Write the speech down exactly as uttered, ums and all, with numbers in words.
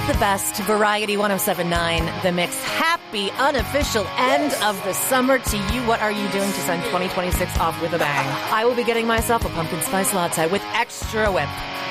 the best. Variety one oh seven point nine, The Mix. Happy unofficial end of the summer to you. What are you doing to send twenty twenty-six off with a bang? I will be getting myself a pumpkin spice latte with extra whip.